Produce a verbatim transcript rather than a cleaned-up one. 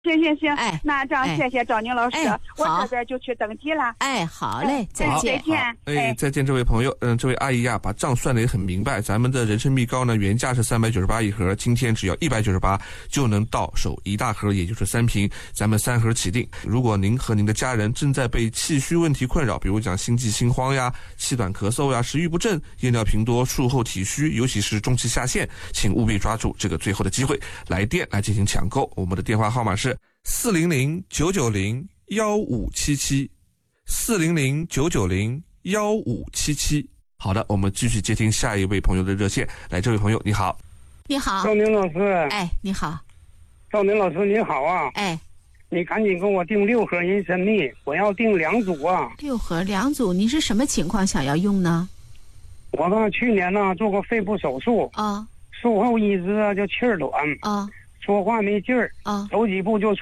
行行行， 哎， 那这样谢谢赵宁老师， 哎、 我这边就去登记了。 哎，好嘞，再见。 再见。 哎，再见，这位朋友。嗯，这位阿姨呀、啊，把账算得也很明白。咱们的人参蜜膏呢，原价是三百九十八一盒，今天只要一百九十八就能到手一大盒，也就是三瓶。咱们三盒起订。如果您和您的家人正在被气虚问题困扰，比如讲心悸、心慌呀、气短、咳嗽呀、食欲不振、夜尿频多、术后体虚，尤其是中期下陷，请务必抓住这个最后的机会，来电来进行抢购。我们的电话号码是四零零九九零幺五七七，四零零九九零幺五七七。好的，我们继续接听下一位朋友的热线。来，这位朋友你好。 你好， 赵宁老师。 哎，你好。 赵宁老师你好啊。 哎， 你赶紧给我订六盒人参蜜，我要订两组啊。 六盒两组，你是什么情况想要用呢？ 我呢去年呢做过肺部手术啊， 术后一直啊就气儿短啊， 说话没劲儿啊， 走几步就